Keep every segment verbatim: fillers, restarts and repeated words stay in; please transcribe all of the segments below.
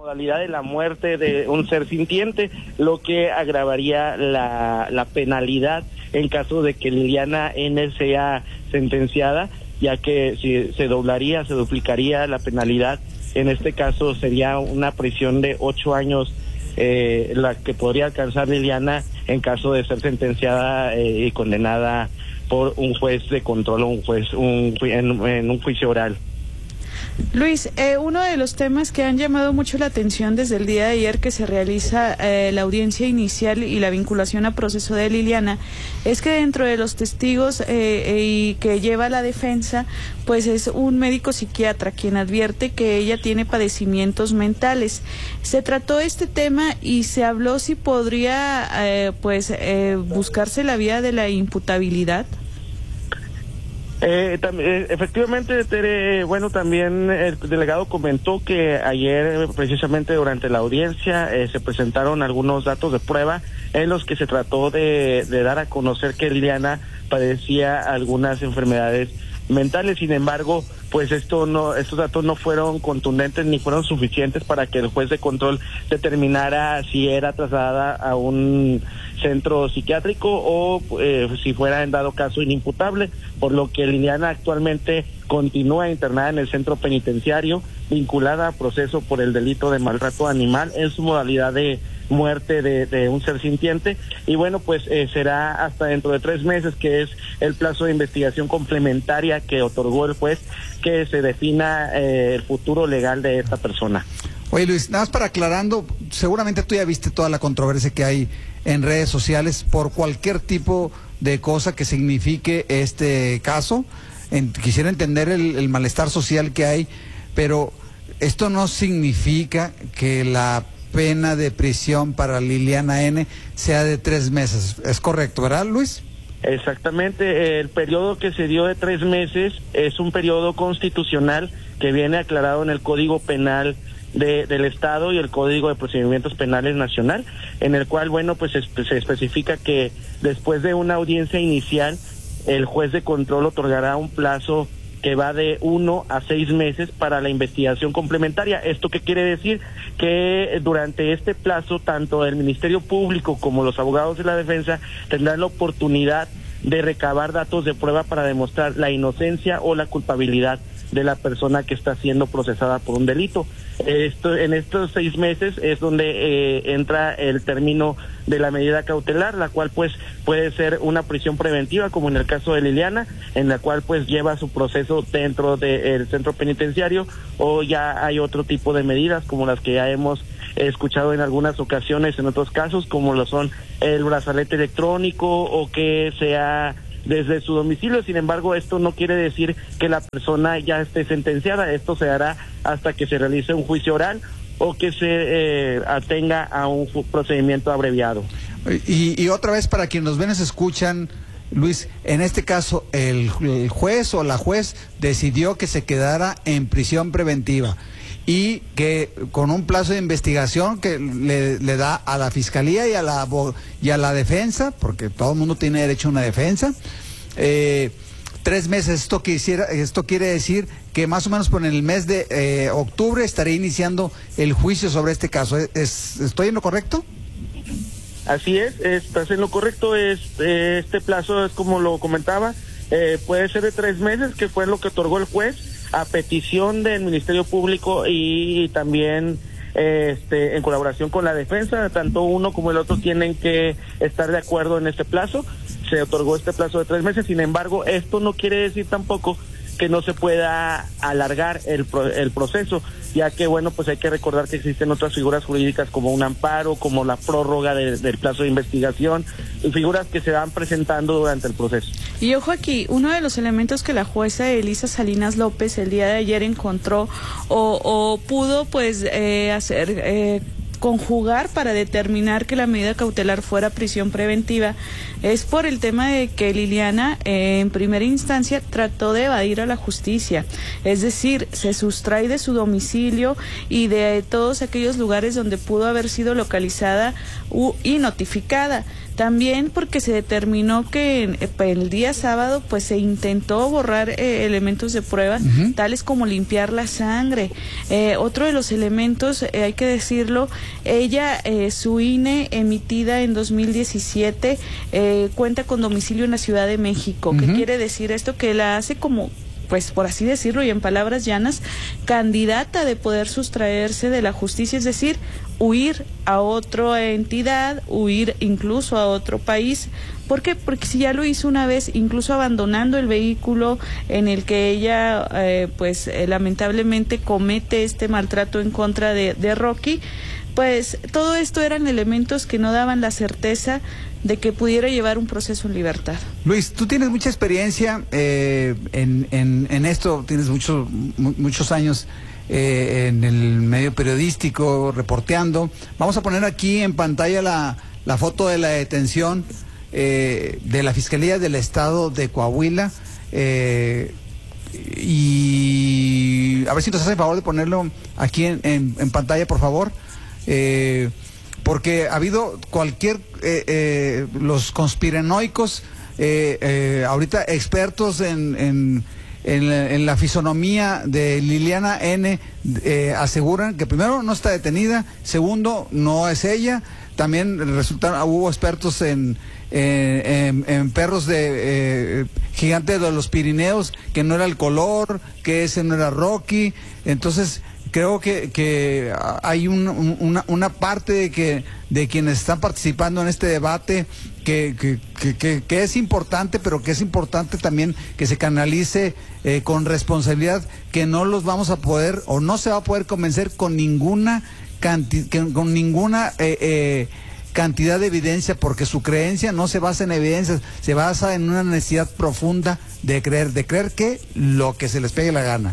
modalidad de la muerte de un ser sintiente, lo que agravaría la, la penalidad en caso de que Liliana N. sea sentenciada, ya que si se doblaría, se duplicaría la penalidad. En este caso sería una prisión de ocho años eh, la que podría alcanzar Liliana en caso de ser sentenciada eh, y condenada por un juez de control o un juez un, en, en un juicio oral. Luis, eh, uno de los temas que han llamado mucho la atención desde el día de ayer que se realiza eh, la audiencia inicial y la vinculación a proceso de Liliana es que dentro de los testigos eh, y que lleva la defensa, pues es un médico psiquiatra quien advierte que ella tiene padecimientos mentales. Se trató este tema y se habló si podría eh, pues eh, buscarse la vía de la imputabilidad. Eh, también, efectivamente, Tere, bueno, también el delegado comentó que ayer, precisamente durante la audiencia, eh, se presentaron algunos datos de prueba en los que se trató de, de dar a conocer que Liliana padecía algunas enfermedades mentales. Sin embargo, pues esto no, estos datos no fueron contundentes ni fueron suficientes para que el juez de control determinara si era trasladada a un centro psiquiátrico o eh, si fuera en dado caso inimputable, por lo que Liliana actualmente continúa internada en el centro penitenciario, vinculada a proceso por el delito de maltrato animal en su modalidad de muerte de, de un ser sintiente. Y bueno, pues eh, será hasta dentro de tres meses, que es el plazo de investigación complementaria que otorgó el juez, que se defina eh, el futuro legal de esta persona. Oye, Luis, nada más para aclarando, seguramente tú ya viste toda la controversia que hay en redes sociales por cualquier tipo de cosa que signifique este caso. En, quisiera entender el, el malestar social que hay, pero esto no significa que la pena de prisión para Liliana N. sea de tres meses. ¿Es correcto, verdad, Luis? Exactamente, el periodo que se dio de tres meses es un periodo constitucional que viene aclarado en el Código Penal de, del Estado y el Código de Procedimientos Penales Nacional, en el cual, bueno, pues se, se especifica que después de una audiencia inicial, el juez de control otorgará un plazo que va de uno a seis meses para la investigación complementaria. ¿Esto qué quiere decir? Que durante este plazo, tanto el Ministerio Público como los abogados de la defensa tendrán la oportunidad de recabar datos de prueba para demostrar la inocencia o la culpabilidad de la persona que está siendo procesada por un delito. Esto, en estos seis meses es donde eh, entra el término de la medida cautelar, la cual pues puede ser una prisión preventiva, como en el caso de Liliana, en la cual pues lleva su proceso dentro del centro penitenciario, o ya hay otro tipo de medidas como las que ya hemos escuchado en algunas ocasiones en otros casos, como lo son el brazalete electrónico o que sea desde su domicilio. Sin embargo, esto no quiere decir que la persona ya esté sentenciada. Esto se hará hasta que se realice un juicio oral o que se eh, atenga a un procedimiento abreviado. Y, y otra vez, para quienes nos ven y se escuchan, Luis, en este caso, el, el juez o la juez decidió que se quedara en prisión preventiva y que con un plazo de investigación que le, le da a la fiscalía y a la y a la defensa, porque todo el mundo tiene derecho a una defensa, eh, tres meses. Esto quisiera, esto quiere decir que más o menos por el mes de eh, octubre estaría iniciando el juicio sobre este caso. ¿Es, ¿Estoy en lo correcto? Así es, estás en lo correcto. Es, eh, este plazo es como lo comentaba, eh, puede ser de tres meses, que fue lo que otorgó el juez a petición del Ministerio Público y también eh, este, en colaboración con la defensa. Tanto uno como el otro tienen que estar de acuerdo en este plazo. Se otorgó este plazo de tres meses. Sin embargo, esto no quiere decir tampoco que no se pueda alargar el, el proceso, ya que, bueno, pues hay que recordar que existen otras figuras jurídicas como un amparo, como la prórroga de, del plazo de investigación, y figuras que se van presentando durante el proceso. Y ojo aquí, uno de los elementos que la jueza Elisa Salinas López el día de ayer encontró o, o pudo pues eh, hacer... Eh, conjugar para determinar que la medida cautelar fuera prisión preventiva es por el tema de que Liliana eh, en primera instancia trató de evadir a la justicia, es decir, se sustrae de su domicilio y de todos aquellos lugares donde pudo haber sido localizada u, y notificada. También porque se determinó que eh, el día sábado pues se intentó borrar eh, elementos de prueba, uh-huh. tales como limpiar la sangre. Eh, otro de los elementos, eh, hay que decirlo, ella, eh, su I N E emitida en dos mil diecisiete, eh, cuenta con domicilio en la Ciudad de México. Uh-huh. ¿Qué quiere decir esto? Que la hace como, pues por así decirlo y en palabras llanas, candidata de poder sustraerse de la justicia, es decir, huir a otra entidad, huir incluso a otro país. ¿Por qué? Porque si ya lo hizo una vez, incluso abandonando el vehículo en el que ella, eh, pues eh, lamentablemente comete este maltrato en contra de, de Rocky, pues todo esto eran elementos que no daban la certeza de que pudiera llevar un proceso en libertad. Luis, tú tienes mucha experiencia eh, en, en, en esto, tienes muchos muchos años eh, en el medio periodístico, reporteando. Vamos a poner aquí en pantalla la, la foto de la detención eh, de la Fiscalía del Estado de Coahuila, eh, y a ver si nos hace el favor de ponerlo aquí en, en, en pantalla, por favor. Eh, porque ha habido cualquier, eh, eh, los conspiranoicos, eh, eh, ahorita expertos en, en, en, la, en la fisonomía de Liliana N, eh, aseguran que primero no está detenida, segundo no es ella, también resultaron, hubo expertos en, en, en, en perros de eh, gigantes de los Pirineos, que no era el color, que ese no era Rocky. Entonces creo que, que hay un, una, una parte de que de quienes están participando en este debate que, que, que, que, que es importante, pero que es importante también que se canalice eh, con responsabilidad, que no los vamos a poder o no se va a poder convencer con ninguna canti, con ninguna eh, eh, cantidad de evidencia, porque su creencia no se basa en evidencias, se basa en una necesidad profunda de creer, de creer que lo que se les pegue la gana.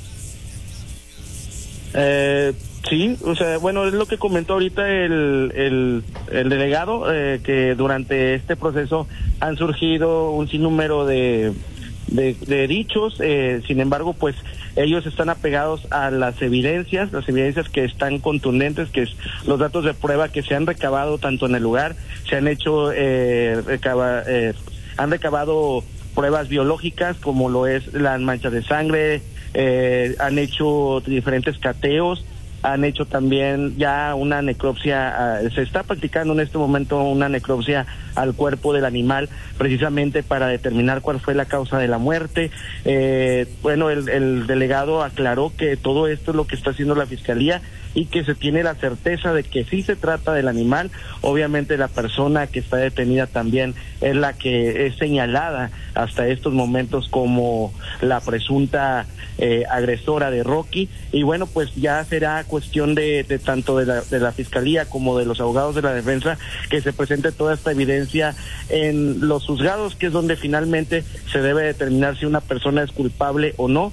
Eh, sí, o sea, bueno, es lo que comentó ahorita el, el, el delegado, eh, que durante este proceso han surgido un sinnúmero de, de, de dichos, eh, sin embargo, pues ellos están apegados a las evidencias, las evidencias que están contundentes, que es los datos de prueba que se han recabado tanto en el lugar, se han hecho, eh, recaba, eh, han recabado pruebas biológicas como lo es las manchas de sangre. Eh, han hecho diferentes cateos, han hecho también ya una necropsia, uh, se está practicando en este momento una necropsia al cuerpo del animal, precisamente para determinar cuál fue la causa de la muerte. Eh, bueno, el, el delegado aclaró que todo esto es lo que está haciendo la Fiscalía y que se tiene la certeza de que sí se trata del animal. Obviamente la persona que está detenida también es la que es señalada hasta estos momentos como la presunta eh, agresora de Rocky, y bueno, pues ya será cuestión de, de tanto de la, de la Fiscalía como de los abogados de la defensa que se presente toda esta evidencia en los juzgados, que es donde finalmente se debe determinar si una persona es culpable o no.